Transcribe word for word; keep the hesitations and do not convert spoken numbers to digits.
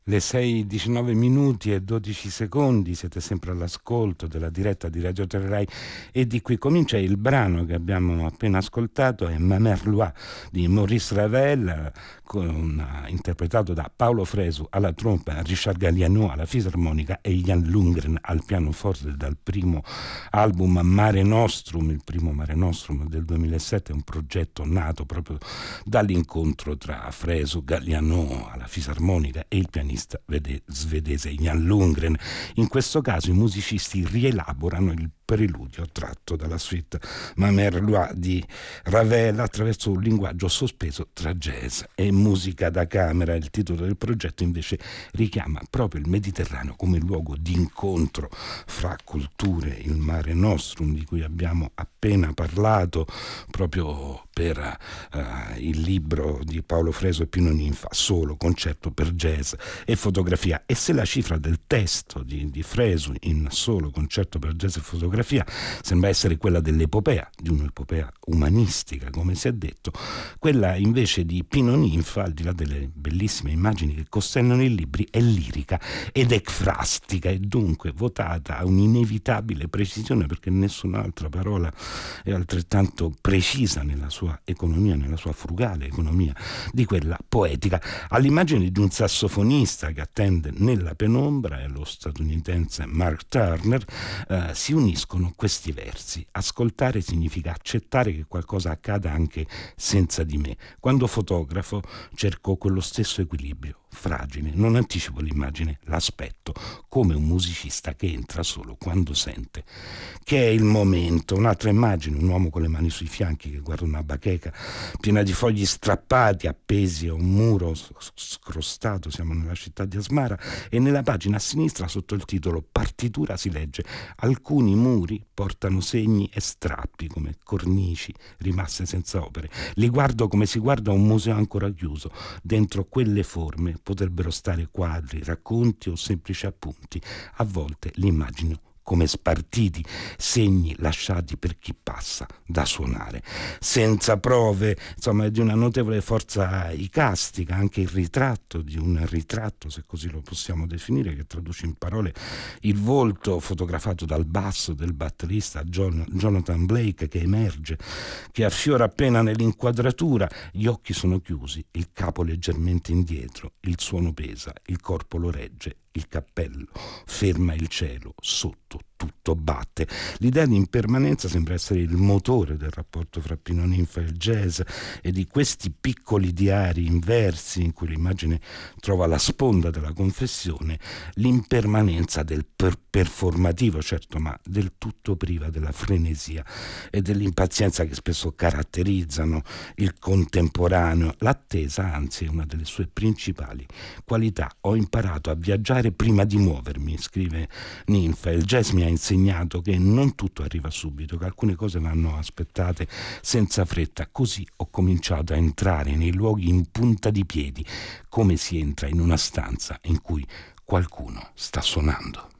Le sei e diciannove minuti e dodici secondi, siete sempre all'ascolto della diretta di Radio Tre Rai e di qui comincia. Il brano che abbiamo appena ascoltato è Ma Mère Loi di Maurice Ravel, con, uh, interpretato da Paolo Fresu alla tromba, Richard Galliano alla fisarmonica e Jan Lundgren al pianoforte, dal primo album Mare Nostrum, il primo Mare Nostrum del duemilasette, un progetto nato proprio dall'incontro tra Fresu, Galliano alla fisarmonica e il pianista svedese Jan Lundgren. In questo caso i musicisti rielaborano il preludio tratto dalla suite Ma Mère Loi di Ravel attraverso un linguaggio sospeso tra jazz e musica da camera. Il titolo del progetto invece richiama proprio il Mediterraneo come luogo di incontro fra culture, il Mare Nostrum di cui abbiamo appena parlato proprio per uh, il libro di Paolo Fresu e Pino Ninfa, Solo, concerto per jazz e fotografia. E se la cifra del testo di, di Fresu in Solo, concerto per jazz e fotografia sembra essere quella dell'epopea, di un'epopea umanistica, come si è detto, quella invece di Pino Ninfa, al di là delle bellissime immagini che costellano i libri, è lirica ed ecfrastica e dunque votata a un'inevitabile precisione, perché nessun'altra parola è altrettanto precisa nella sua economia, nella sua frugale economia, di quella poetica. All'immagine di un sassofonista che attende nella penombra, è lo statunitense Mark Turner, eh, si uniscono questi versi: ascoltare significa accettare che qualcosa accada anche senza di me. Quando fotografo cerco quello stesso equilibrio fragile, non anticipo l'immagine, l'aspetto, come un musicista che entra solo quando sente che è il momento. Un'altra immagine, un uomo con le mani sui fianchi che guarda una bacheca piena di fogli strappati appesi a un muro scrostato. Siamo nella città di Asmara e nella pagina a sinistra, sotto il titolo Partitura, si legge: alcuni muri portano segni e strappi come cornici rimaste senza opere. Li guardo come si guarda un museo ancora chiuso. Dentro quelle forme potrebbero stare quadri, racconti o semplici appunti. A volte li immagino come spartiti, segni lasciati per chi passa da suonare. Senza prove, insomma, è di una notevole forza icastica anche il ritratto di un ritratto, se così lo possiamo definire, che traduce in parole il volto fotografato dal basso del batterista John, Jonathan Blake, che emerge, che affiora appena nell'inquadratura. Gli occhi sono chiusi, il capo leggermente indietro, il suono pesa, il corpo lo regge, il cappello ferma il cielo, sotto tutto batte. L'idea di impermanenza sembra essere il motore del rapporto fra Pino Ninfa e il jazz, e di questi piccoli diari inversi in cui l'immagine trova la sponda della confessione, l'impermanenza del per- performativo, certo, ma del tutto priva della frenesia e dell'impazienza che spesso caratterizzano il contemporaneo. L'attesa, anzi, è una delle sue principali qualità. Ho imparato a viaggiare prima di muovermi, scrive Ninfa. Il jazz mi ha insegnato che non tutto arriva subito, che alcune cose vanno aspettate senza fretta. Così ho cominciato a entrare nei luoghi in punta di piedi, come si entra in una stanza in cui qualcuno sta suonando.